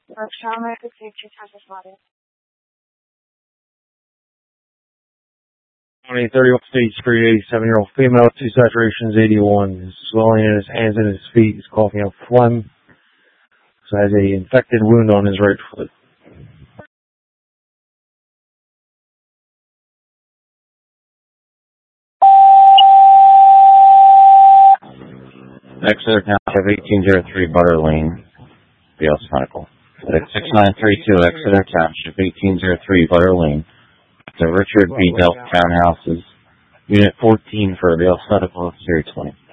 Berkshire American Safety Texas Water. 31 State Street, 87-year-old female, 2 saturations, 81. Swelling in his hands and his feet. He's coughing up phlegm. So has a infected wound on his right foot. Exeter Township 1803 Butter Lane, BLS Medical. At 6932 Exeter Township 1803 Butter Lane. The Richard B. Delp Townhouses, Unit 14 for BLS Medical, Series 20.